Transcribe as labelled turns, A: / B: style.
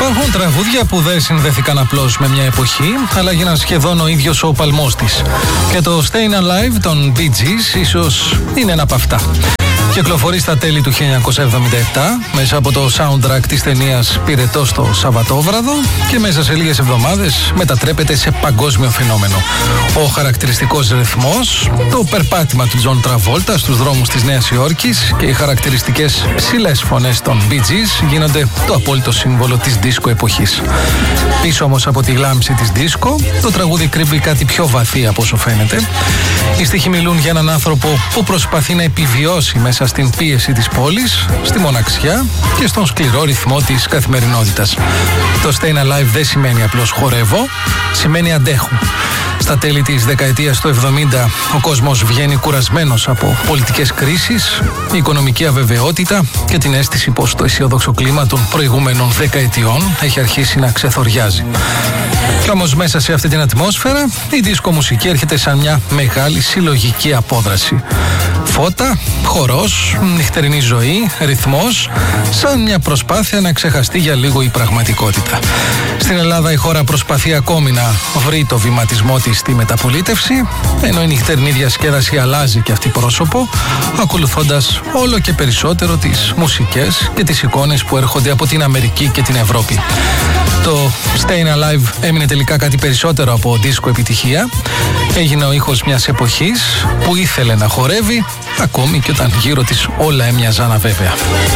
A: Υπάρχουν τραγούδια που δεν συνδέθηκαν απλώς με μια εποχή, αλλά έγιναν σχεδόν ο ίδιος ο παλμός της. Και το Stayin' Alive των Bee Gees ίσως είναι ένα από αυτά. Κυκλοφορεί στα τέλη του 1977 μέσα από το soundtrack της ταινίας «Πυρετός το Σαββατόβραδο» και μέσα σε λίγες εβδομάδες μετατρέπεται σε παγκόσμιο φαινόμενο. Ο χαρακτηριστικός ρυθμός, το περπάτημα του Τζον Τραβόλτα στους δρόμους της Νέας Υόρκης και οι χαρακτηριστικές ψηλές φωνές των Bee Gees γίνονται το απόλυτο σύμβολο της δίσκο εποχής. Πίσω όμως από τη γλάμψη της δίσκο, το τραγούδι κρύβει κάτι πιο βαθύ από όσο φαίνεται. Οι στίχοι μιλούν για έναν άνθρωπο που προσπαθεί να επιβιώσει μέσα στην πίεση της πόλης, στη μοναξιά και στον σκληρό ρυθμό της καθημερινότητας. Το Stayin' Alive δεν σημαίνει απλώς χορεύω, σημαίνει αντέχω. Στα τέλη της δεκαετίας του 70 ο κόσμος βγαίνει κουρασμένος από πολιτικές κρίσεις, οικονομική αβεβαιότητα και την αίσθηση πως το αισιόδοξο κλίμα των προηγούμενων δεκαετιών έχει αρχίσει να ξεθοριάζει. Κι όμως μέσα σε αυτή την ατμόσφαιρα η δίσκο μουσική έρχεται σαν μια μεγάλη συλλογική απόδραση. Φώτα, χορός, νυχτερινή ζωή, ρυθμός, σαν μια προσπάθεια να ξεχαστεί για λίγο η πραγματικότητα. Στην Ελλάδα η χώρα προσπαθεί ακόμη να βρει το βηματισμό της στη μεταπολίτευση, ενώ η νυχτερινή διασκέδαση αλλάζει και αυτή πρόσωπο, ακολουθώντας όλο και περισσότερο τις μουσικές και τις εικόνες που έρχονται από την Αμερική και την Ευρώπη. Το Stayin' Alive έμεινε τελικά κάτι περισσότερο από δίσκο επιτυχία. Έγινε ο ήχος μιας εποχής που ήθελε να χορεύει, ακόμη και όταν γύρω της όλα έμοιαζαν αβέβαια.